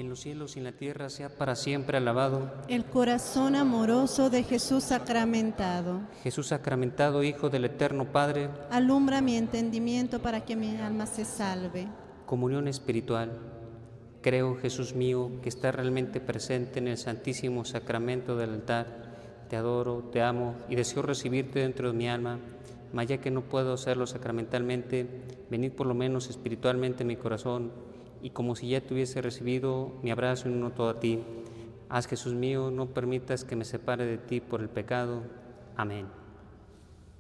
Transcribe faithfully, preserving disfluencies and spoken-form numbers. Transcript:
en los cielos y en la tierra sea para siempre alabado. El corazón amoroso de Jesús sacramentado. Jesús sacramentado, Hijo del Eterno Padre. Alumbra mi entendimiento para que mi alma se salve. Comunión espiritual. Creo, Jesús mío, que estás realmente presente en el Santísimo Sacramento del altar. Te adoro, te amo y deseo recibirte dentro de mi alma, mas ya que no puedo hacerlo sacramentalmente, venid por lo menos espiritualmente en mi corazón, y como si ya te hubiese recibido, me abrazo y uno todo a ti. Haz, Jesús mío, no permitas que me separe de ti por el pecado. Amén.